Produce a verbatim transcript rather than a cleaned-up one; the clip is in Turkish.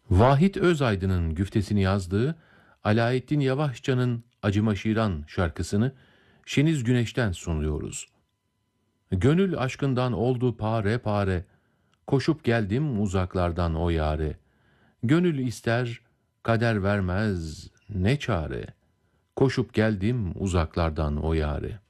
Vahit Özaydın'ın güftesini yazdığı Alaeddin Yavaşça'nın Acıma Şiran şarkısını Şeniz Güneş'ten sunuyoruz. Gönül aşkından oldu pare pare, koşup geldim uzaklardan o yare. Gönül ister, kader vermez, ne çare, koşup geldim uzaklardan o yare.